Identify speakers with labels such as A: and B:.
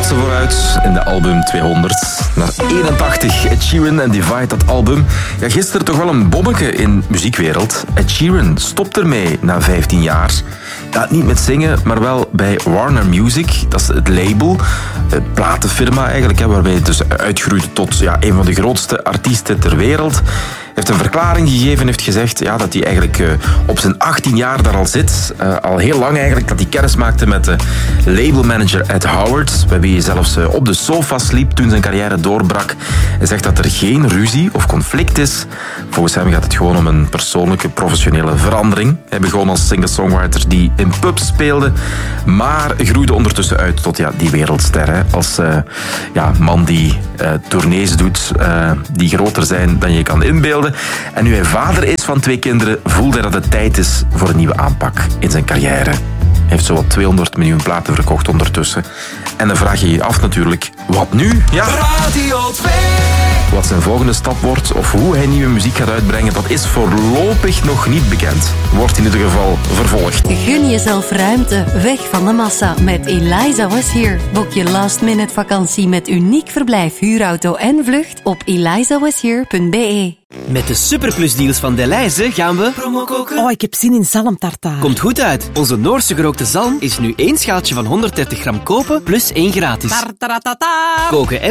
A: passen vooruit in de album 200. Naar 81, Ed Sheeran en Divide, dat album. Ja, gisteren toch wel een bommetje in muziekwereld. Ed Sheeran stopt ermee na 15 jaar. Ja, niet met zingen, maar wel bij Warner Music. Dat is het label, het platenfirma eigenlijk, waarbij hij dus uitgroeide tot een van de grootste artiesten ter wereld. Hij heeft een verklaring gegeven en heeft gezegd dat hij eigenlijk op zijn 18 jaar daar al zit. Al heel lang eigenlijk, dat hij kennis maakte met de labelmanager Ed Howard, bij wie hij zelfs op de sofa sliep toen zijn carrière doorbrak. Hij zegt dat er geen ruzie of conflict is. Volgens hem gaat het gewoon om een persoonlijke, professionele verandering. Hij begon als singer-songwriter die in pubs speelde, maar groeide ondertussen uit tot die wereldster. Hè. Als man die tournees doet die groter zijn dan je kan inbeelden. En nu hij vader is van 2 kinderen, voelde hij dat het tijd is voor een nieuwe aanpak in zijn carrière. Hij heeft zowat 200 miljoen platen verkocht ondertussen. En dan vraag je je af natuurlijk, wat nu? Ja.
B: Radio 2.
A: Wat zijn volgende stap wordt of hoe hij nieuwe muziek gaat uitbrengen, dat is voorlopig nog niet bekend. Wordt in ieder geval vervolgd.
C: Gun jezelf ruimte, weg van de massa met Eliza Was Here. Boek je last-minute vakantie met uniek verblijf, huurauto en vlucht op elizawashere.be.
D: Met de superplusdeals van Delhaize gaan we
B: promo koken.
E: Oh, ik heb zin in zalmtartaar.
D: Komt goed uit. Onze Noorse gerookte zalm is nu 1 schaaltje van 130 gram kopen plus 1 gratis.
E: Tartaratata.
D: Koken